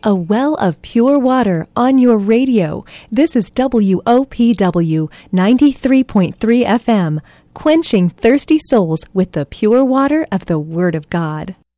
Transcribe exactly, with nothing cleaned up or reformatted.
A well of pure water on your radio. This is W O P W ninety-three point three F M, quenching thirsty souls with the pure water of the Word of God.